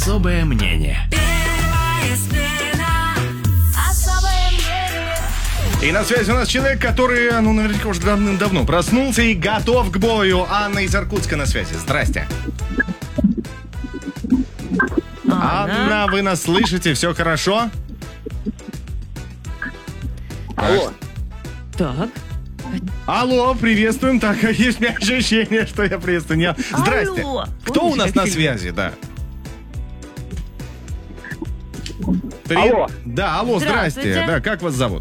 Особое мнение. И на связи у нас человек, который, наверняка уже давным-давно проснулся и готов к бою. Анна из Иркутска на связи. Здрасте. Анна, вы нас слышите? Все хорошо? Алло. Так. Алло, приветствуем. Так, есть у меня ощущение, что я приветствую. Не... Здрасте. Алло. Кто Помните, у нас как на фильм? связи, да? Алло. Да, алло, здрасте. Здравствуйте. Да, как вас зовут?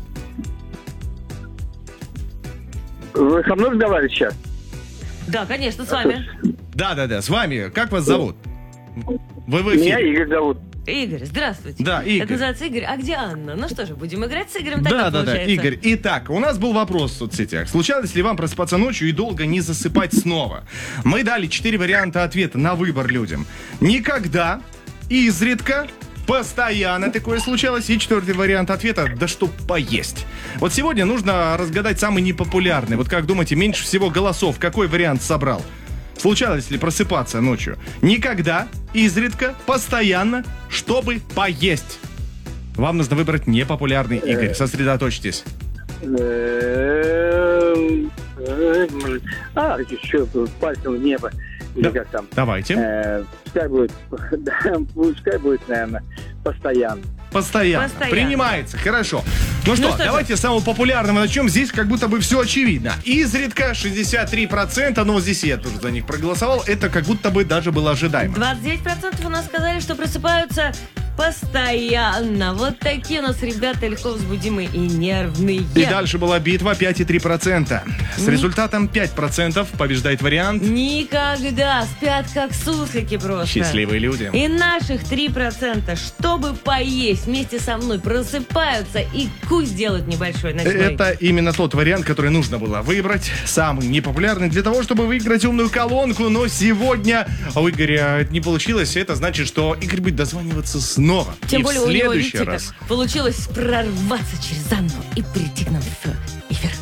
Вы со мной разговариваете сейчас? Да, конечно, с вами. Да, с вами. Как вас зовут? Вы в Меня эфире. Игорь зовут. Игорь, здравствуйте. Да, Игорь. Это называется Игорь. А где Анна? Ну что же, будем играть с Игорем? Да, Тогда получается. Игорь. Итак, у нас был вопрос в соцсетях. Случалось ли вам просыпаться ночью и долго не засыпать снова? Мы дали 4 варианта ответа на выбор людям. Никогда, изредка, постоянно такое случалось. И 4-й вариант ответа, да чтоб поесть. Вот сегодня нужно разгадать самый непопулярный. Вот как думаете, меньше всего голосов какой вариант собрал? Случалось ли просыпаться ночью? Никогда, изредка, постоянно, чтобы поесть. Вам нужно выбрать непопулярный, Игорь. Сосредоточьтесь. Еще пальцем в небо. Или Да. как там. Давайте. Пускай будет, наверное, постоянно. Постоянно. Постоянно. Принимается. Хорошо. Ну что, что же. давайте с самого популярного начнем. Здесь как будто бы все очевидно. Изредка 63%, но здесь я тоже за них проголосовал. Это как будто бы даже было ожидаемо. 29% у нас сказали, что просыпаются постоянно. Вот такие у нас ребята легко возбудимые и нервные. И дальше была битва 5,3%. С результатом 5% побеждает вариант Никогда спят как суслики просто. «Счастливые люди». И наших 3%, чтобы поесть, вместе со мной просыпаются и кусь делают небольшой ночной. Это именно тот вариант, который нужно было выбрать. Самый непопулярный для того, чтобы выиграть умную колонку. Но сегодня у Игоря это не получилось. Это значит, что Игорь будет дозваниваться снова. Тем И более в у него, следующий видите, раз. как получилось прорваться через Анну и прийти к нам в эфир.